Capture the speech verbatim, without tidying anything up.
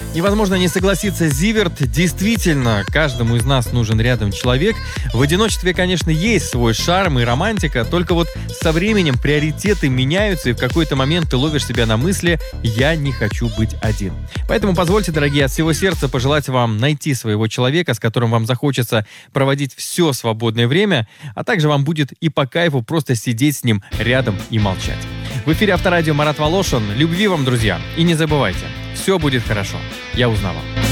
И, возможно, не согласится Зиверт. Действительно, каждому из нас нужен рядом человек. В одиночестве, конечно, есть свой шарм и романтика, только вот со временем приоритеты меняются, и в какой-то момент ты ловишь себя на мысли «я не хочу быть один». Поэтому позвольте, дорогие, от всего сердца пожелать вам найти своего человека, с которым вам захочется проводить все свободное время, а также вам будет и по кайфу просто сидеть с ним рядом и молчать. В эфире Авторадио Марат Волошин. Любви вам, друзья. И не забывайте, все будет хорошо. Я узнавал.